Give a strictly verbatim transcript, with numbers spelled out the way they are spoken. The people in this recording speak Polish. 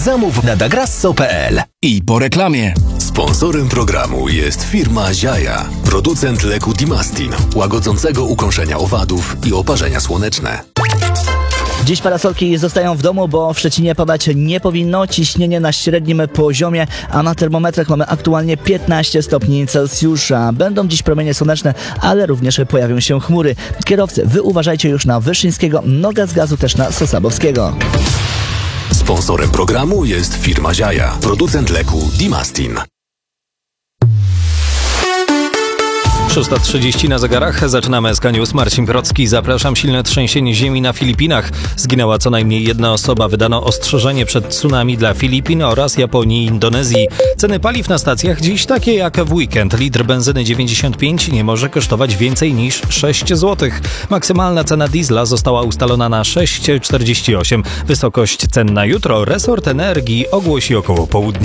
Zamów na dagrasso kropka pe el. I po reklamie. Sponsorem programu jest firma Ziaja, producent leku Dimastin, łagodzącego ukąszenia owadów i oparzenia słoneczne. Dziś parasolki zostają w domu, bo w Szczecinie padać nie powinno. Ciśnienie na średnim poziomie, a na termometrach mamy aktualnie piętnaście stopni Celsjusza. Będą dziś promienie słoneczne, ale również pojawią się chmury. Kierowcy, wy uważajcie już na Wyszyńskiego, noga z gazu też na Sosabowskiego. Sponsorem programu jest firma Ziaja, producent leku Dimastin. szósta trzydzieści na zegarach. Zaczynamy S K News. Marcin Wrocki. Zapraszam. Silne trzęsienie ziemi na Filipinach. Zginęła co najmniej jedna osoba. Wydano ostrzeżenie przed tsunami dla Filipin oraz Japonii i Indonezji. Ceny paliw na stacjach dziś takie jak w weekend. Litr benzyny dziewięćdziesiąt pięć nie może kosztować więcej niż sześć złotych. Maksymalna cena diesla została ustalona na sześć czterdzieści osiem. Wysokość cen na jutro resort energii ogłosi około południa.